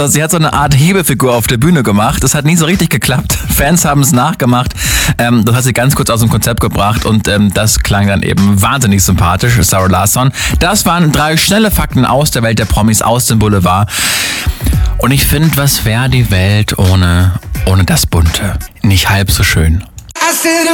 heißt, sie hat so eine Art Hebefigur auf der Bühne gemacht. Das hat nie so richtig geklappt. Fans haben es nachgemacht. Das hat sie ganz kurz aus dem Konzept gebracht und das klang dann eben wahnsinnig sympathisch, Sarah Larsson. Das waren 3 schnelle Fakten aus der Welt der Promis, aus dem Boulevard. Und ich finde, was wäre die Welt ohne das Bunte? Nicht halb so schön.